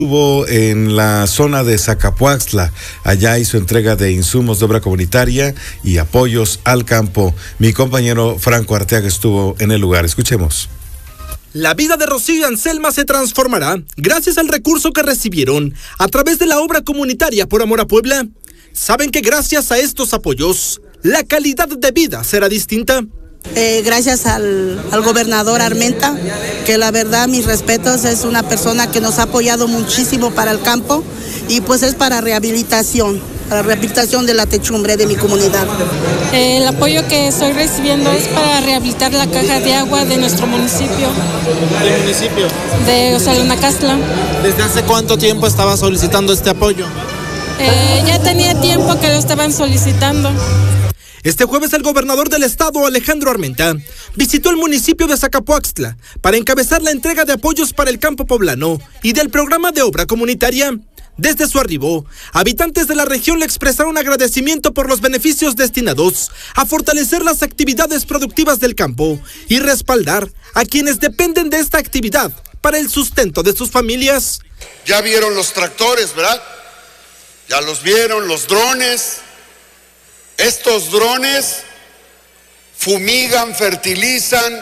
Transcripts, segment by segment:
Estuvo en la zona de Zacapuaxtla, allá hizo entrega de insumos de obra comunitaria y apoyos al campo. Mi compañero Franco Arteaga estuvo en el lugar. Escuchemos. La vida de Rocío y Anselma se transformará gracias al recurso que recibieron a través de la obra comunitaria Por Amor a Puebla. Saben que gracias a estos apoyos, la calidad de vida será distinta. Gracias al gobernador Armenta, que la verdad, mis respetos, es una persona que nos ha apoyado muchísimo para el campo y pues es para rehabilitación de la techumbre de mi comunidad. El apoyo que estoy recibiendo es para rehabilitar la caja de agua de nuestro municipio. ¿Qué municipio? De Osalunacastla. ¿Desde hace cuánto tiempo estaba solicitando este apoyo? Ya tenía tiempo que lo estaban solicitando. Este jueves el gobernador del estado, Alejandro Armenta, visitó el municipio de Zacapuaxtla para encabezar la entrega de apoyos para el campo poblano y del programa de obra comunitaria. Desde su arribo, habitantes de la región le expresaron agradecimiento por los beneficios destinados a fortalecer las actividades productivas del campo y respaldar a quienes dependen de esta actividad para el sustento de sus familias. Ya vieron los tractores, ¿verdad? Ya los vieron, los drones. Estos drones fumigan, fertilizan,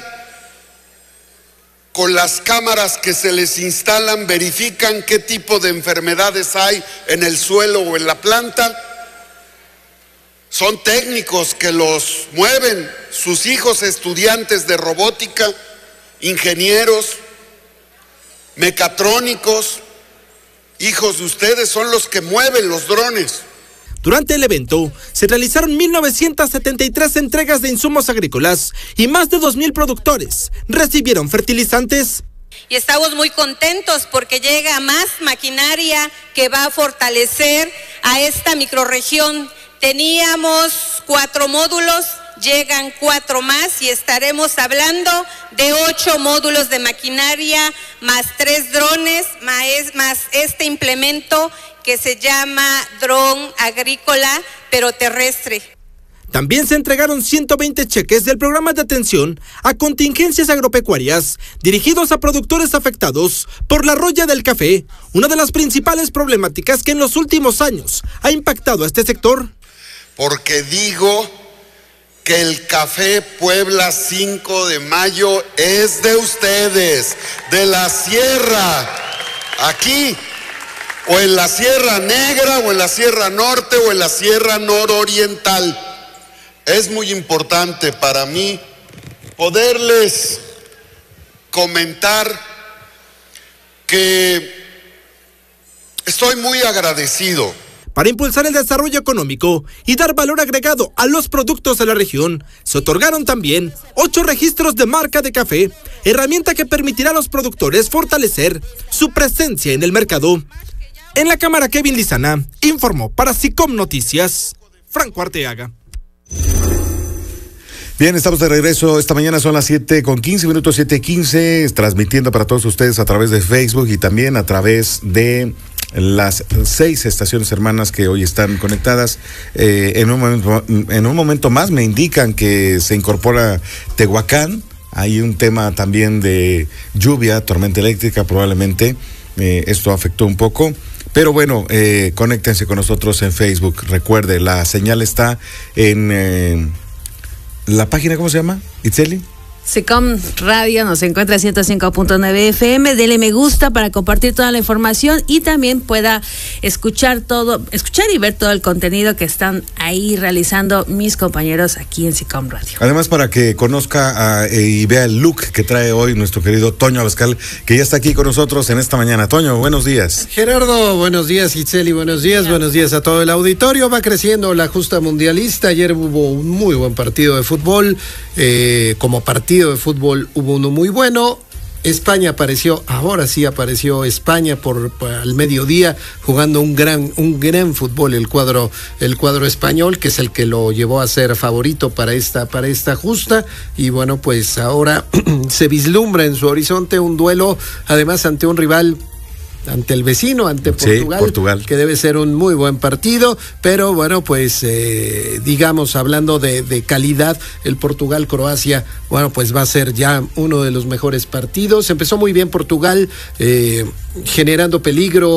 con las cámaras que se les instalan verifican qué tipo de enfermedades hay en el suelo o en la planta. Son técnicos que los mueven, sus hijos estudiantes de robótica, ingenieros, mecatrónicos, hijos de ustedes son los que mueven los drones. Durante el evento, se realizaron 1,973 entregas de insumos agrícolas y más de 2,000 productores recibieron fertilizantes. Y estamos muy contentos porque llega más maquinaria que va a fortalecer a esta microrregión. Teníamos 4 módulos, llegan 4 más y estaremos hablando de 8 módulos de maquinaria, más 3 drones, más este implemento que se llama dron agrícola, pero terrestre. También se entregaron 120 cheques del programa de atención a contingencias agropecuarias dirigidos a productores afectados por la roya del café, una de las principales problemáticas que en los últimos años ha impactado a este sector. Porque digo que el café Puebla 5 de mayo es de ustedes, de la sierra, aquí, o en la Sierra Negra, o en la Sierra Norte, o en la Sierra Nororiental. Es muy importante para mí poderles comentar que estoy muy agradecido. Para impulsar el desarrollo económico y dar valor agregado a los productos de la región, se otorgaron también 8 registros de marca de café, herramienta que permitirá a los productores fortalecer su presencia en el mercado. En la cámara, Kevin Lizana informó para SICOM Noticias, Franco Arteaga. Bien, estamos de regreso. Esta mañana son las 7:15, 7:15, transmitiendo para todos ustedes a través de Facebook y también a través de las 6 estaciones hermanas que hoy están conectadas. En un momento más me indican que se incorpora Tehuacán. Hay un tema también de lluvia, tormenta eléctrica probablemente. Esto afectó un poco. Pero bueno, conéctense con nosotros en Facebook. Recuerde, la señal está en la página, ¿cómo se llama? ¿Itzeli? SICOM Radio nos encuentra 105.9 FM. Dele me gusta para compartir toda la información y también pueda escuchar y ver todo el contenido que están ahí realizando mis compañeros aquí en SICOM Radio. Además, para que conozca y vea el look que trae hoy nuestro querido Toño Abascal, que ya está aquí con nosotros en esta mañana. Toño, buenos días. Gerardo, buenos días. Itzeli, buenos días a todo el auditorio. Va creciendo la justa mundialista. Ayer hubo un muy buen partido de fútbol. Como partido de fútbol hubo uno muy bueno. España apareció, ahora sí apareció España por al mediodía jugando un gran fútbol, el cuadro español, que es el que lo llevó a ser favorito para esta justa. Y bueno, pues ahora se vislumbra en su horizonte un duelo, además ante un rival, ante el vecino, ante Portugal, que debe ser un muy buen partido, pero bueno, pues digamos, hablando de calidad, el Portugal-Croacia, bueno, pues va a ser ya uno de los mejores partidos. Empezó muy bien Portugal, generando peligro.